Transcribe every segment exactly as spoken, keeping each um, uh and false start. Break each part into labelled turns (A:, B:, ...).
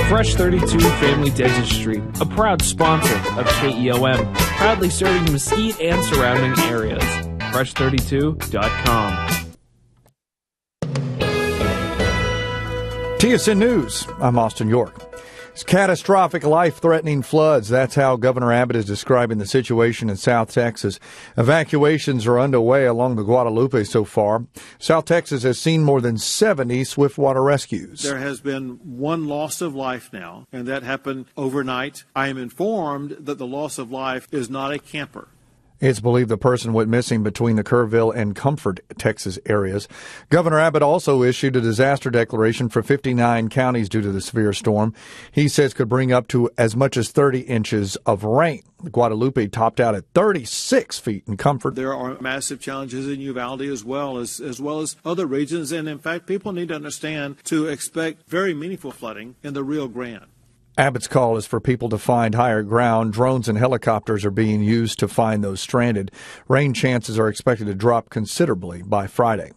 A: Fresh thirty-two Family Dentistry, a proud sponsor of K E O M, proudly serving Mesquite and surrounding areas. fresh thirty-two dot com.
B: T S N News, I'm Austin York. It's catastrophic, life-threatening floods. That's how Governor Abbott is describing the situation in South Texas. Evacuations are underway along the Guadalupe so far. South Texas has seen more than seventy swiftwater rescues.
C: There has been one loss of life now, and that happened overnight. I am informed that the loss of life is not a camper.
B: It's believed the person went missing between the Kerrville and Comfort, Texas areas. Governor Abbott also issued a disaster declaration for fifty-nine counties due to the severe storm. He says could bring up to as much as thirty inches of rain. The Guadalupe topped out at thirty-six feet in Comfort.
C: There are massive challenges in Uvalde as well as as well as other regions. And in fact, people need to understand to expect very meaningful flooding in the Rio Grande.
B: Abbott's call is for people to find higher ground. Drones and helicopters are being used to find those stranded. Rain chances are expected to drop considerably by Friday.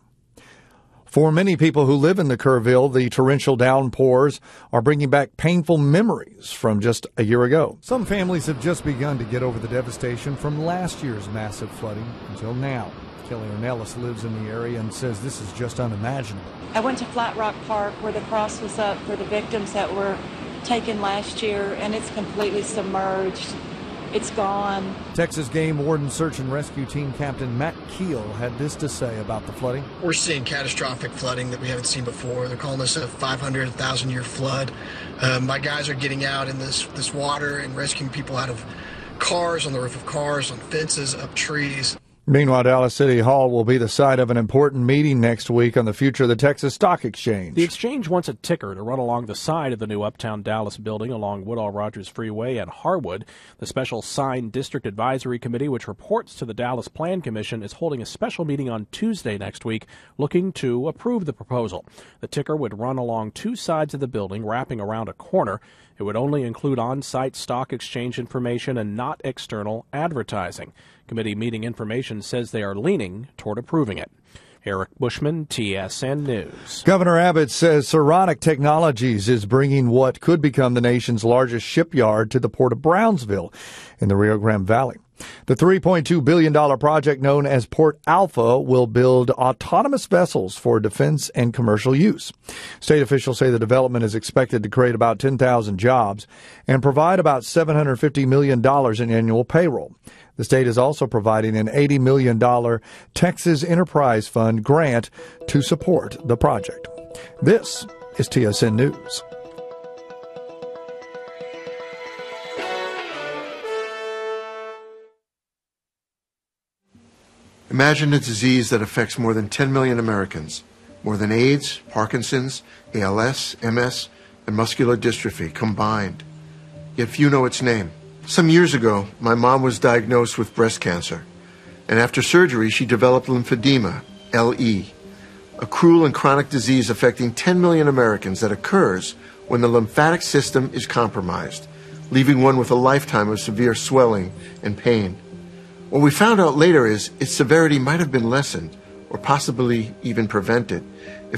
B: For many people who live in the Kerrville, the torrential downpours are bringing back painful memories from just a year ago. Some families have just begun to get over the devastation from last year's massive flooding until now. Kelly Ornelas lives in the area and says this is just unimaginable.
D: I went to Flat Rock Park where the cross was up for the victims that were taken last year, and it's completely submerged. It's gone. Texas
B: Game Warden Search and Rescue Team Captain Matt Keel had this to say about the flooding.
E: We're seeing catastrophic flooding that we haven't seen before. They're calling this a five hundred thousand year flood. Um, my guys are getting out in this, this water and rescuing people out of cars, on the roof of cars, on fences, up trees.
B: Meanwhile, Dallas City Hall will be the site of an important meeting next week on the future of the Texas Stock Exchange.
F: The exchange wants a ticker to run along the side of the new Uptown Dallas building along Woodall-Rogers Freeway and Harwood. The Special Sign District Advisory Committee, which reports to the Dallas Plan Commission, is holding a special meeting on Tuesday next week looking to approve the proposal. The ticker would run along two sides of the building, wrapping around a corner. It would only include on-site stock exchange information and not external advertising. Committee meeting information says they are leaning toward approving it. Eric Bushman, T S N News.
B: Governor Abbott says Saronic Technologies is bringing what could become the nation's largest shipyard to the port of Brownsville in the Rio Grande Valley. The three point two billion dollars project known as Port Alpha will build autonomous vessels for defense and commercial use. State officials say the development is expected to create about ten thousand jobs and provide about seven hundred fifty million dollars in annual payroll. The state is also providing an eighty million dollars Texas Enterprise Fund grant to support the project. This is T S N News.
G: Imagine a disease that affects more than ten million Americans, more than AIDS, Parkinson's, A L S, M S, and muscular dystrophy combined. Yet few know its name. Some years ago, my mom was diagnosed with breast cancer, and after surgery, she developed lymphedema, L E, a cruel and chronic disease affecting ten million Americans that occurs when the lymphatic system is compromised, leaving one with a lifetime of severe swelling and pain. What we found out later is its severity might have been lessened or possibly even prevented